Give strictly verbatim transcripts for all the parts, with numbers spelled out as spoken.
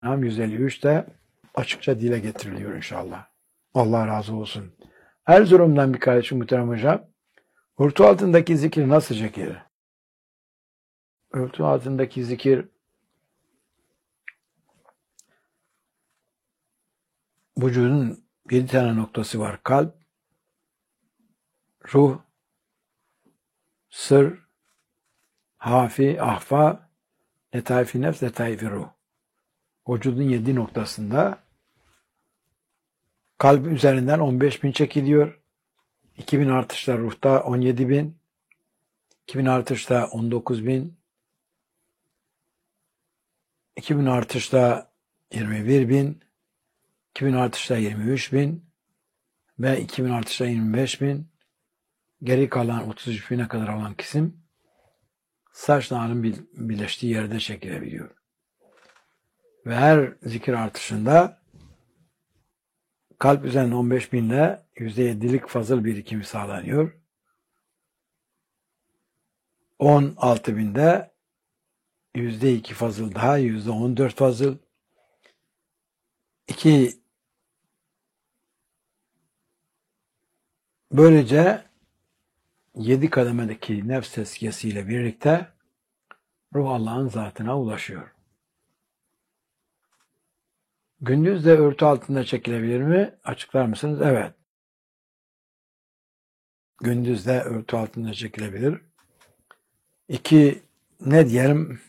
yüz elli üçte açıkça dile getiriliyor inşallah. Allah razı olsun. Erzurum'dan bir kardeşim muhterem hocam. Örtü altındaki zikir nasıl çekilir? Örtü altındaki zikir vücudun yedi tane noktası var. Kalp, ruh, sır, hafi, ahfa, letaifi nefs, letaifi ruh. Vücudun yedi noktasında kalp üzerinden on beş bin çekiliyor. iki bin artışta ruhta on yedi bin. iki bin artışta on dokuz bin. iki bin artışta yirmi bir bin. iki bin artışta yirmi üç bin. Ve iki bin artışta yirmi beş bin. Geri kalan otuz üç bine kadar olan kısım saçların birleştiği yerde çekilebiliyor. Ve her zikir artışında kalp üzerinde on beş binle yüzde yedilik fazıl birikimi sağlanıyor. on altı binde yüzde iki fazıl daha, yüzde on dört fazıl. iki böylece yedi kademedeki nefs tezkiyesiyle birlikte ruh Allah'ın zatına ulaşıyor. Gündüz de örtü altında çekilebilir mi? Açıklar mısınız? Evet. Gündüz de örtü altında çekilebilir. İki, ne diyelim?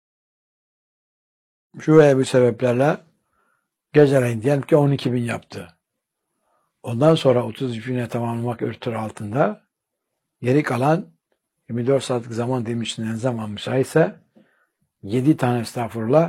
Şu veya bu sebeplerle geceleyin diyelim ki on iki bin yaptı. Ondan sonra otuz üç bine tamamlamak örtü altında. Geri kalan yirmi dört saatlik zaman dilimi içinden zaman müsaitse yedi tane estağfurullah,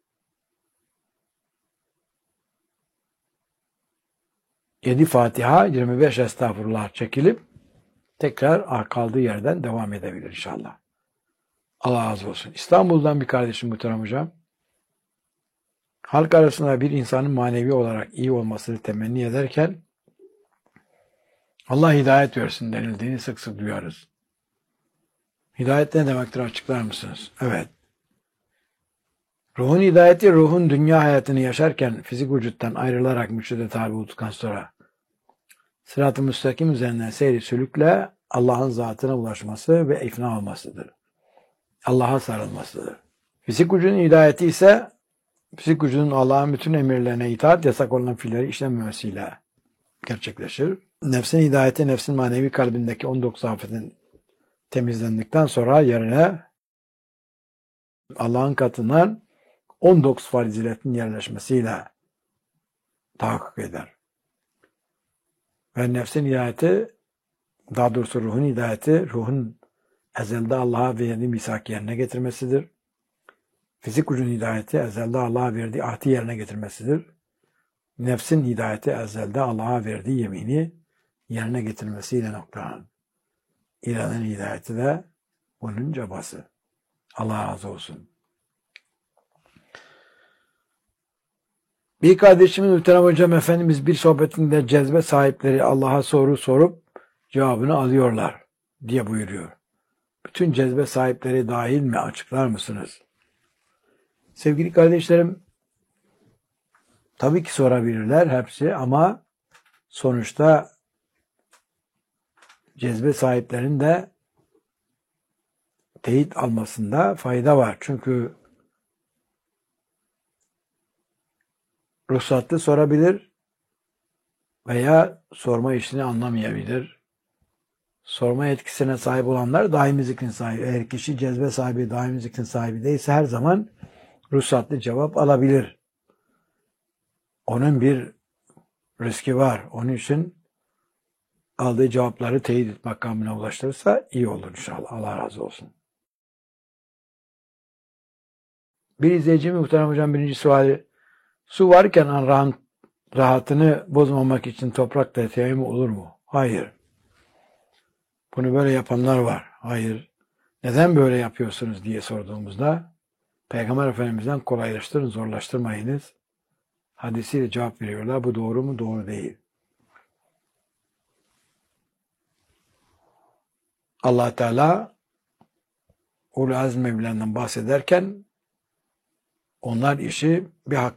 yedi Fatiha, yirmi beş estağfurullah çekilip tekrar kaldığı yerden devam edebilir inşallah. Allah razı olsun. İstanbul'dan bir kardeşim muhterem hocam. Halk arasında bir insanın manevi olarak iyi olmasını temenni ederken Allah hidayet versin denildiğini sık sık duyarız. Hidayet ne demektir açıklar mısınız? Evet. Ruhun hidayeti, ruhun dünya hayatını yaşarken fizik vücuttan ayrılarak mürşide tabi olduktan sonra sırat-ı müstakim üzerinden seyri sülükle Allah'ın zatına ulaşması ve ifna olmasıdır. Allah'a sarılmasıdır. Fizik vücudun hidayeti ise fizik vücudun Allah'ın bütün emirlerine itaat, yasak olan fiilleri işlememesiyle gerçekleşir. Nefsin hidayeti, nefsin manevi kalbindeki on dokuz afetin temizlendikten sonra yerine Allah'ın katından on dokuz faziletin yerleşmesiyle tahakkuk eder. Ve nefsin hidayeti, daha doğrusu ruhun hidayeti, ruhun ezelde Allah'a verdiği misak yerine getirmesidir. Fizik vücudun hidayeti, ezelde Allah'a verdiği ahdi yerine getirmesidir. Nefsin hidayeti, ezelde Allah'a verdiği yemini yerine getirmesiyle noktalanır. İlahi hidayeti de bunun cabası. Allah razı olsun. Bir kardeşimin muhterem hocam Efendimiz bir sohbetinde cezbe sahipleri Allah'a soru sorup cevabını alıyorlar diye buyuruyor. Bütün cezbe sahipleri dahil mi? Açıklar mısınız? Sevgili kardeşlerim, tabii ki sorabilirler hepsi ama sonuçta cezbe sahiplerinin de teyit almasında fayda var. Çünkü ruhsatlı sorabilir veya sorma işini anlamayabilir. Sorma yetkisine sahip olanlar daimi zikrin sahibi. Eğer kişi cezbe sahibi, daimi zikrin sahibi değilse her zaman ruhsatlı cevap alabilir. Onun bir riski var. Onun için aldığı cevapları teyit etmek makamına ulaştırırsa iyi olur inşallah. Allah razı olsun. Bir izleyicim muhterem hocam birinci suali, su varken rahat, rahatını bozmamak için toprakta teyemmüm olur mu? Hayır. Bunu böyle yapanlar var. Hayır. Neden böyle yapıyorsunuz diye sorduğumuzda Peygamber Efendimiz'den kolaylaştırın, zorlaştırmayınız hadisiyle cevap veriyorlar. Bu doğru mu? Doğru değil. Allah Teala Ul-i Azm Mevla'dan bahsederken Onlar işi bir